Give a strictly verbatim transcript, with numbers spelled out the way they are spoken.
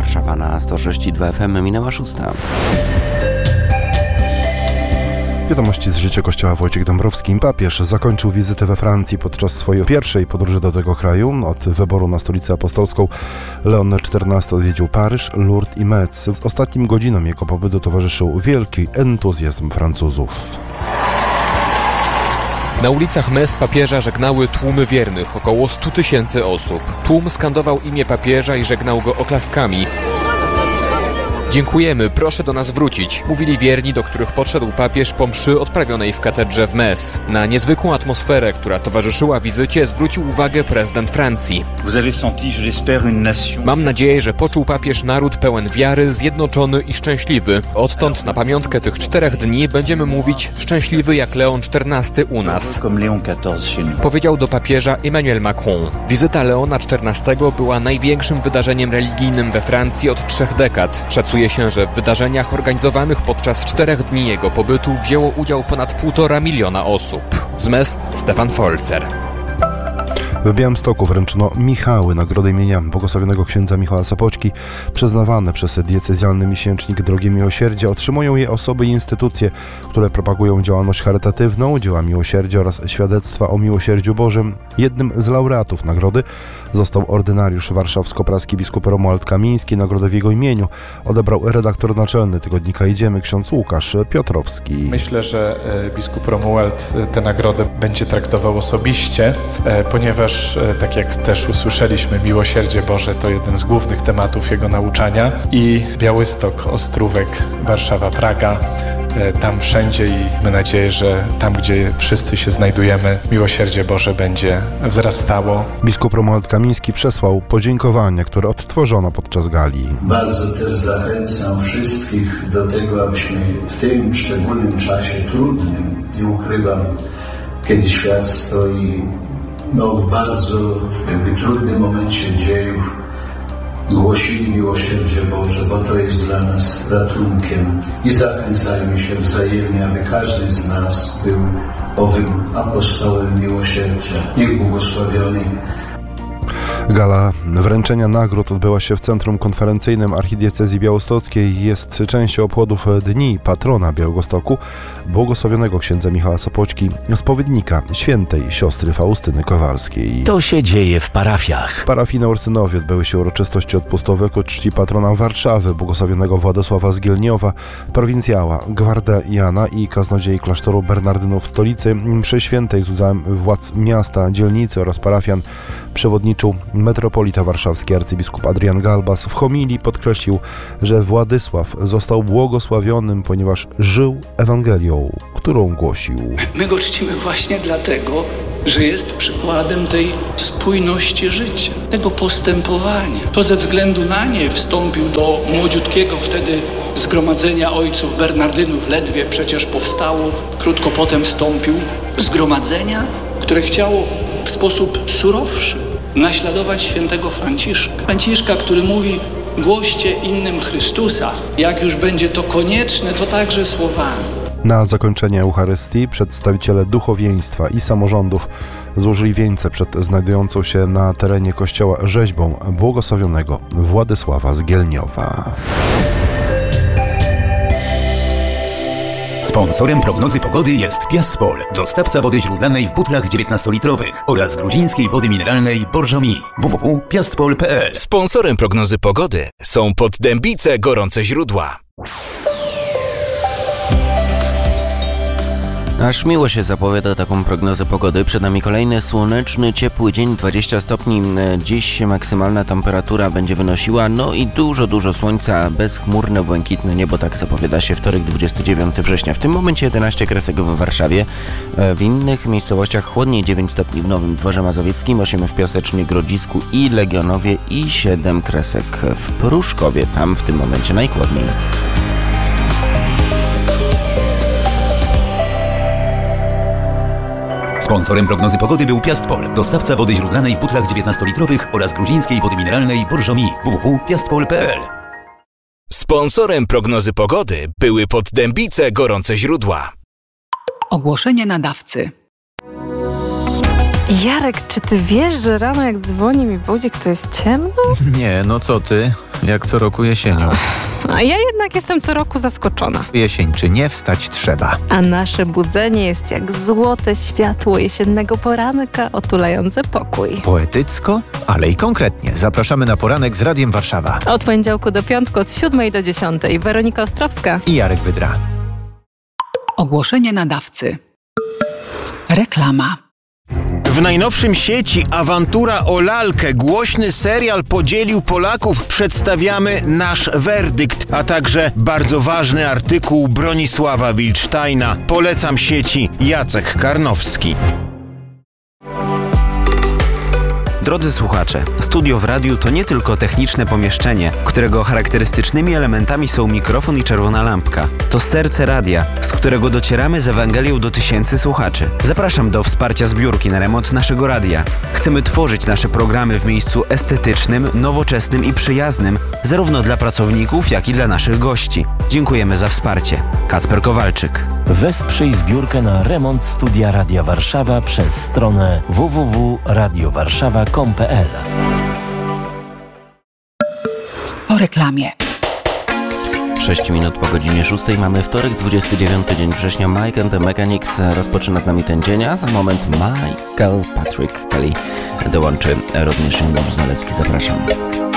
Warszawa na sto sześć i dwa F M, minęła szósta. Wiadomości z życia Kościoła. Wojciech Dąbrowski. Papież zakończył wizytę we Francji podczas swojej pierwszej podróży do tego kraju. Od wyboru na stolicę apostolską Leon czternasty odwiedził Paryż, Lourdes i Metz. W ostatnim godzinom jego pobytu towarzyszył wielki entuzjazm Francuzów. Na ulicach Metz papieża żegnały tłumy wiernych, około stu tysięcy osób. Tłum skandował imię papieża i żegnał go oklaskami. Dziękujemy, proszę do nas wrócić, mówili wierni, do których podszedł papież po mszy odprawionej w katedrze w Metz. Na niezwykłą atmosferę, która towarzyszyła wizycie, zwrócił uwagę prezydent Francji. Mam nadzieję, że poczuł papież naród pełen wiary, zjednoczony i szczęśliwy. Odtąd na pamiątkę tych czterech dni będziemy mówić szczęśliwy jak Leon czternasty u nas. Powiedział do papieża Emmanuel Macron. Wizyta Leona czternastego była największym wydarzeniem religijnym we Francji od trzech dekad. Szacuje się, że w wydarzeniach organizowanych podczas czterech dni jego pobytu wzięło udział ponad półtora miliona osób. Z Metz Stefan Folzer. W Białymstoku wręczono Michały, nagrody imienia błogosławionego księdza Michała Sopoćki. Przyznawane przez diecezjalny miesięcznik Drogie Miłosierdzie otrzymują je osoby i instytucje, które propagują działalność charytatywną, dzieła miłosierdzia oraz świadectwa o miłosierdziu Bożym. Jednym z laureatów nagrody został ordynariusz warszawsko-praski biskup Romuald Kamiński. Nagrodę w jego imieniu odebrał redaktor naczelny tygodnika Idziemy, ksiądz Łukasz Piotrowski. Myślę, że biskup Romuald tę nagrodę będzie traktował osobiście, ponieważ tak jak też usłyszeliśmy, miłosierdzie Boże to jeden z głównych tematów jego nauczania i Białystok, Ostrówek, Warszawa, Praga, tam wszędzie i mamy nadzieję, że tam, gdzie wszyscy się znajdujemy, miłosierdzie Boże będzie wzrastało. Biskup Romuald Kamiński przesłał podziękowania, które odtworzono podczas gali. Bardzo też zachęcam wszystkich do tego, abyśmy w tym szczególnym czasie trudnym, nie ukrywam, kiedy świat stoi no, w bardzo jakby trudnym momencie dziejów, głosili miłosierdzie Boże, bo to jest dla nas ratunkiem. I zachęcajmy się wzajemnie, aby każdy z nas był owym apostołem miłosierdzia. Niech błogosławiony. Gala wręczenia nagród odbyła się w Centrum Konferencyjnym Archidiecezji Białostockiej. Jest częścią obchodów Dni Patrona Białegostoku, błogosławionego księdza Michała Sopoćki, spowiednika świętej siostry Faustyny Kowalskiej. To się dzieje w parafiach. W parafii na Ursynowie odbyły się uroczystości odpustowe ku czci patrona Warszawy, błogosławionego Władysława z Gielniowa, prowincjała Gwardiana i kaznodziei klasztoru Bernardynów w stolicy. Mszy świętej z udziałem władz miasta, dzielnicy oraz parafian przewodniczył metropolita warszawski arcybiskup Adrian Galbas. W homilii podkreślił, że Władysław został błogosławionym, ponieważ żył Ewangelią, którą głosił. My go czcimy właśnie dlatego, że jest przykładem tej spójności życia, tego postępowania. To ze względu na nie wstąpił do młodziutkiego wtedy zgromadzenia ojców Bernardynów, ledwie przecież powstało, krótko potem wstąpił zgromadzenia, które chciało w sposób surowszy naśladować świętego Franciszka. Franciszka, który mówi: głoście innym Chrystusa. Jak już będzie to konieczne, to także słowami. Na zakończenie Eucharystii przedstawiciele duchowieństwa i samorządów złożyli wieńce przed znajdującą się na terenie kościoła rzeźbą błogosławionego Władysława z Gielniowa. Sponsorem prognozy pogody jest Piastpol, dostawca wody źródlanej w butlach dziewiętnastolitrowych oraz gruzińskiej wody mineralnej Borżomi. w w w kropka piastpol kropka p l. Sponsorem prognozy pogody są Poddębice Gorące Źródła. Aż miło się zapowiada taką prognozę pogody. Przed nami kolejny słoneczny, ciepły dzień, dwadzieścia stopni. Dziś maksymalna temperatura będzie wynosiła, no i dużo, dużo słońca, bezchmurne, błękitne niebo, tak zapowiada się wtorek, dwudziestego dziewiątego września. W tym momencie jedenaście kresek w Warszawie, w innych miejscowościach chłodniej, dziewięć stopni w Nowym Dworze Mazowieckim, osiem w Piasecznie, Grodzisku i Legionowie i siedem kresek w Pruszkowie. Tam w tym momencie najchłodniej. Sponsorem prognozy pogody był Piastpol, dostawca wody źródlanej w butlach dziewiętnastolitrowych oraz gruzińskiej wody mineralnej Borżomi. w w w kropka piastpol kropka p l. Sponsorem prognozy pogody były Poddębice Gorące Źródła. Ogłoszenie nadawcy. Jarek, czy ty wiesz, że rano jak dzwoni mi budzik, to jest ciemno? Nie, no co ty? jak co roku jesienią. A ja jednak jestem co roku zaskoczona. Jesień czy nie, wstać trzeba. A nasze budzenie jest jak złote światło jesiennego poranka otulające pokój. Poetycko, ale i konkretnie. Zapraszamy na poranek z Radiem Warszawa. Od poniedziałku do piątku od siódmej do dziesiątej. Weronika Ostrowska I Jarek Wydra. Ogłoszenie nadawcy. Reklama. W najnowszym sieci Awantura o lalkę, głośny serial podzielił Polaków. Przedstawiamy nasz werdykt, a także bardzo ważny artykuł Bronisława Wilcztajna. Polecam sieci Jacek Karnowski. Drodzy słuchacze, studio w radiu to nie tylko techniczne pomieszczenie, którego charakterystycznymi elementami są mikrofon i czerwona lampka. To serce radia, z którego docieramy z Ewangelią do tysięcy słuchaczy. Zapraszam do wsparcia zbiórki na remont naszego radia. Chcemy tworzyć nasze programy w miejscu estetycznym, nowoczesnym i przyjaznym, zarówno dla pracowników, jak i dla naszych gości. Dziękujemy za wsparcie. Kacper Kowalczyk. Wesprzyj zbiórkę na remont studia Radia Warszawa przez stronę w w w kropka radio warszawa kropka com kropka p l. Po reklamie. sześć minut po godzinie szóstej mamy wtorek, dwudziesty dziewiąty dzień września. Mike and the Mechanics rozpoczyna z nami ten dzień, a za moment Michael Patrick Kelly dołączy również Jan Zalewski. Zapraszam.